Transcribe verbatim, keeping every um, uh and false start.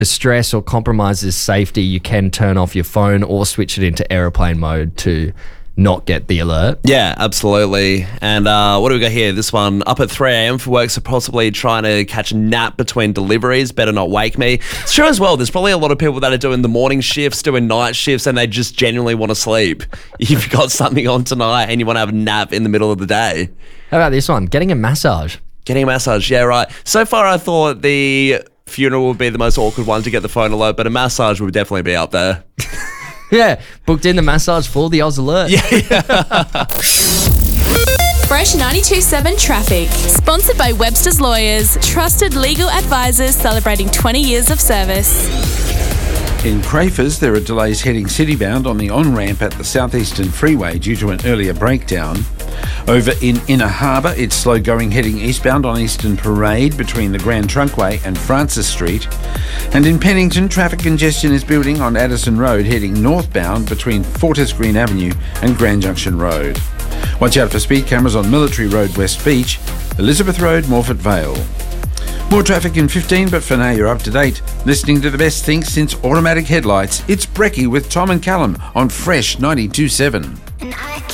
stress or compromises safety, you can turn off your phone or switch it into airplane mode to not get the alert. Yeah, absolutely. And uh, what do we got here? This one, up at three a.m. for work, so possibly trying to catch a nap between deliveries. Better not wake me. It's true as well. There's probably a lot of people that are doing the morning shifts, doing night shifts, and they just genuinely want to sleep. You've got something on tonight and you want to have a nap in the middle of the day. How about this one? Getting a massage. Getting a massage, yeah, right. So far I thought the funeral would be the most awkward one to get the phone alert, but a massage would definitely be up there. Yeah, booked in the massage for the Oz Alert. Yeah, yeah. Fresh ninety-two point seven Traffic. Sponsored by Webster's Lawyers. Trusted legal advisors celebrating twenty years of service. In Crafers, there are delays heading citybound on the on-ramp at the Southeastern Freeway due to an earlier breakdown. Over in Inner Harbour, it's slow going heading eastbound on Eastern Parade between the Grand Trunkway and Francis Street. And in Pennington, traffic congestion is building on Addison Road heading northbound between Fortis Green Avenue and Grand Junction Road. Watch out for speed cameras on Military Road, West Beach, Elizabeth Road, Morford Vale. More traffic in fifteen, but for now you're up to date. Listening to the best thing since automatic headlights, it's Brekkie with Tom and Callum on Fresh ninety-two point seven.